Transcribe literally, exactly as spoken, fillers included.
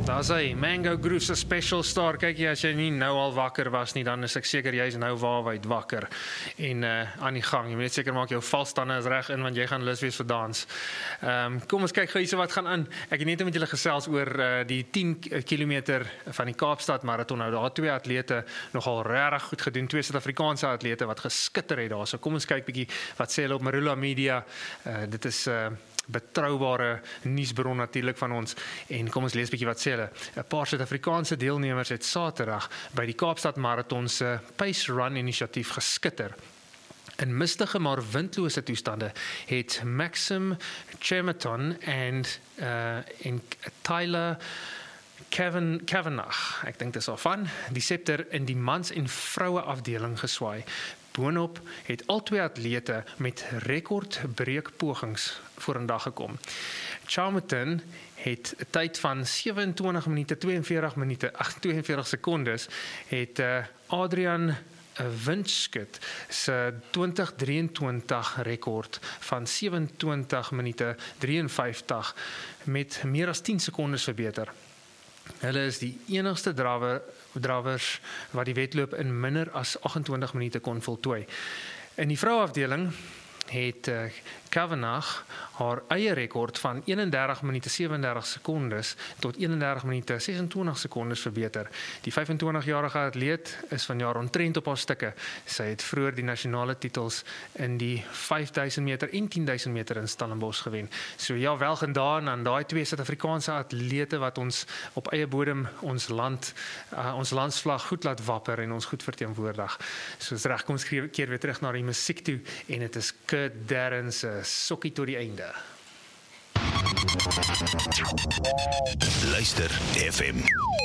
Daar's hy, Mango Groove se special star. Kyk jy, as jy nie nou al wakker was nie, dan is ek seker jy is nou waarwyd wakker en uh, aan die gang. Jy moet net seker maak jou valstande is reg in, want jy gaan lus wees vir dans. Um, kom ons kyk gou hierso wat gaan aan. Ek het net met julle gesels oor uh, die tien kilometer van die Kaapstad marathon. Nou daar twee atlete nogal regtig goed gedoen, twee Suid-Afrikaanse atlete wat geskitter het daar. So kom ons kyk bietjie wat sê hulle op Marula Media. Uh, dit is uh, betroubare nuusbron natuurlik van ons en kom ons lees bietjie wat sê hulle. 'n Paar Suid-Afrikaanse deelnemers het Saterdag by die Kaapstad Marathon se Pace Run inisiatief geskitter. In mistige maar windlose toestande het Maxim Chematon en uh, en Tyler Kevin Kavanagh, ek dink dit is al van, die septer in die mans- en vroue afdeling geswaai. Boonop het al twee atlete met rekordbreekpogings vorendag gekom. Chematon het 'n tyd van sewe-en-twintig minute tweeënveertig minute agtenveertig sekondes het uh, Adrian Windskut se twintig drieëntwintig rekord van sewe-en-twintig minute drieënvyftig met meer as tien sekondes verbeter. Hulle is die enigste drawer, drawers wat die wedloop in minder as agt-en-twintig minute kon voltooi. In die vrouafdeling het uh, Kavanagh haar eie rekord van eenendertig minute sewe-en-dertig sekondes tot eenendertig minute ses-en-twintig sekondes verbeter. Die vyf-en-twintigjarige atleet is vanjaar ontrent op haar stukke. Sy het vroeër die nasionale titels in die vyfduisend meter en tienduisend meter in Stellenbosch gewen. So ja, wel gedaan aan daai twee Suid-Afrikaanse atlete wat ons op eie bodem ons land, uh, ons landsvlag goed laat wapper en ons goed verteenwoordig. So is reg, kom ons keer weer terug na die musiek toe en dit is Kurt Darren se Sokkie tot die einde. Luister F M.